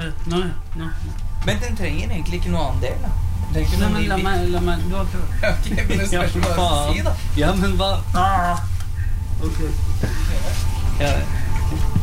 Nå. Men den trenger egentlig ikke noe annen del, da. Nei, men la meg, du har prøvd. Ok, men det spørs hva du si, da. Ja, men hva? Ok. Ja.